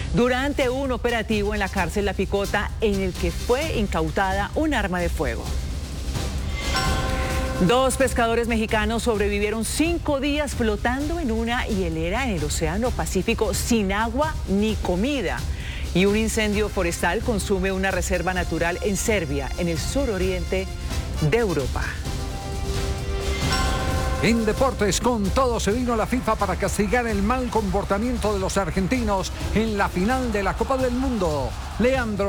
durante un operativo en la cárcel La Picota en el que fue incautada un arma de fuego. 2 pescadores mexicanos sobrevivieron 5 días flotando en una hielera en el Océano Pacífico sin agua ni comida. Y un incendio forestal consume una reserva natural en Serbia, en el suroriente de Europa. En deportes, con todo se vino la FIFA para castigar el mal comportamiento de los argentinos en la final de la Copa del Mundo. Leandro